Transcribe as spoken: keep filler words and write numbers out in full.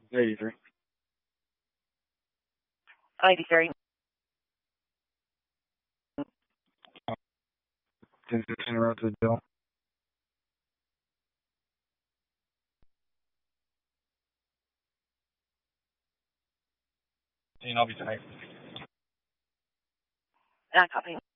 eighty-three. eighty-three. ten fifteen road to the jail. I'll be tight. I copy.